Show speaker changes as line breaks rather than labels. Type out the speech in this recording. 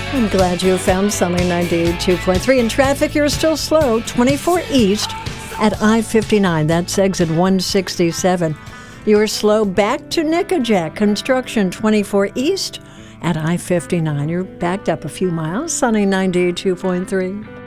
I'm glad you found Sunny 92.3. In traffic, you're still slow. 24 east at I-59. That's exit 167. You're slow back to Nickajack. Construction 24 east at I-59. You're backed up a few miles. Sunny 92.3.